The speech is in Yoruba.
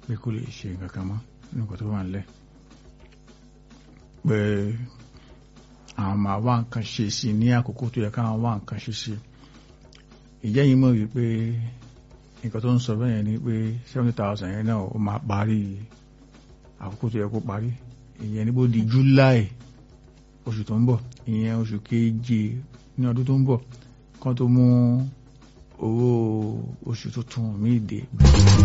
pé kó lè ṣe nǹkan kan mọ́ nínú nǹkan tó wà nílẹ̀, pé àwọn máa wá nǹkan ṣe sí ní àkókò tó yẹ káwọn wá nǹkan ṣe sí. ìjẹ́ yìí mọ̀ wípé nǹkan tó ń sọ bẹ́ẹ̀ ni pé 70,000 yẹn náà ó máa parí àkókò tó yẹ kó parí, ìyẹn níbo di July oṣù tó ń bọ̀, ìyẹn oṣù keje ní ọdún tó ń bọ̀, kan tó mú owó oṣù tuntun míì dé.